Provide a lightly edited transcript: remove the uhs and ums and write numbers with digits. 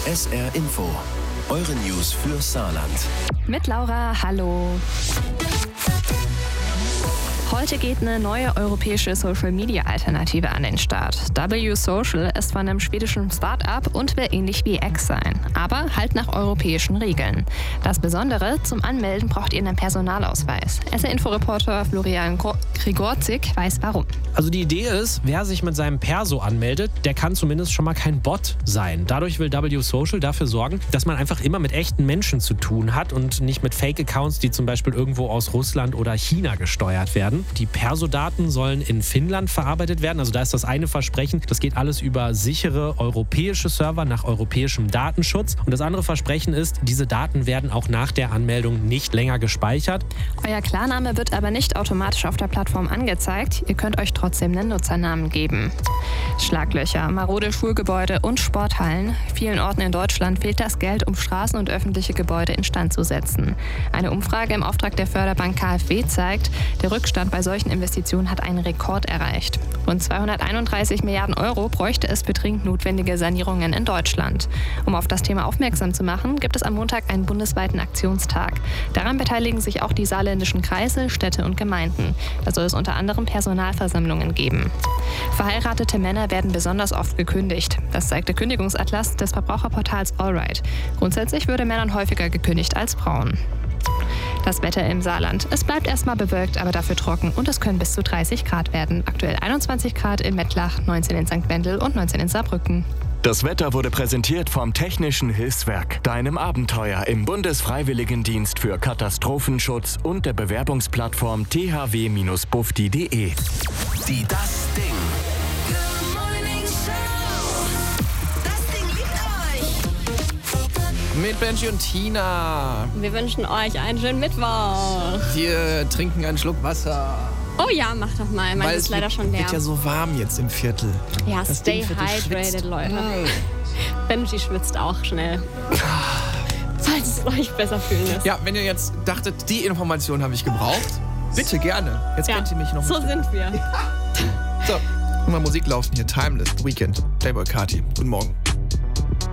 SR Info. Eure News für Saarland. Mit Laura, hallo. Heute geht eine neue europäische Social-Media-Alternative an den Start. W-Social ist von einem schwedischen Start-up und will ähnlich wie X sein, aber halt nach europäischen Regeln. Das Besondere, zum Anmelden braucht ihr einen Personalausweis. SR-Info-Reporter Florian Grigorczyk weiß warum. Also die Idee ist, wer sich mit seinem Perso anmeldet, der kann zumindest schon mal kein Bot sein. Dadurch will W-Social dafür sorgen, dass man einfach immer mit echten Menschen zu tun hat und nicht mit Fake-Accounts, die zum Beispiel irgendwo aus Russland oder China gesteuert werden. Die Perso-Daten sollen in Finnland verarbeitet werden. Also da ist das eine Versprechen, das geht alles über sichere europäische Server nach europäischem Datenschutz. Und das andere Versprechen ist, diese Daten werden auch nach der Anmeldung nicht länger gespeichert. Euer Klarname wird aber nicht automatisch auf der Plattform angezeigt. Ihr könnt euch trotzdem einen Nutzernamen geben. Schlaglöcher, marode Schulgebäude und Sporthallen. Vielen Orten in Deutschland fehlt das Geld, um Straßen und öffentliche Gebäude instand zu setzen. Eine Umfrage im Auftrag der Förderbank KfW zeigt, der Rückstand bei solchen Investitionen hat einen Rekord erreicht. Rund 231 Milliarden Euro bräuchte es für dringend notwendige Sanierungen in Deutschland. Um auf das Thema aufmerksam zu machen, gibt es am Montag einen bundesweiten Aktionstag. Daran beteiligen sich auch die saarländischen Kreise, Städte und Gemeinden. Da soll es unter anderem Personalversammlungen geben. Verheiratete Männer werden besonders oft gekündigt. Das zeigt der Kündigungsatlas des Verbraucherportals Allright. Grundsätzlich würde Männern häufiger gekündigt als Frauen. Das Wetter im Saarland. Es bleibt erstmal bewölkt, aber dafür trocken und es können bis zu 30 Grad werden. Aktuell 21 Grad in Mettlach, 19 in St. Wendel und 19 in Saarbrücken. Das Wetter wurde präsentiert vom Technischen Hilfswerk, deinem Abenteuer im Bundesfreiwilligendienst für Katastrophenschutz und der Bewerbungsplattform thw-bufdi.de. Die Das Ding. Mit Benji und Tina. Wir wünschen euch einen schönen Mittwoch. Wir trinken einen Schluck Wasser. Oh ja, mach doch mal. Meins ist leider schon leer. Wird ja so warm jetzt im Viertel. Ja, das stay Viertel hydrated, schwitzt. Leute. Benji schwitzt auch schnell. Falls es euch besser fühlen lässt. Ja, wenn ihr jetzt dachtet, die Information habe ich gebraucht, bitte gerne. Jetzt könnt ihr mich noch... So sind wir. So, mal Musik laufen hier. Timeless, Weekend, Playboy Carti. Guten Morgen.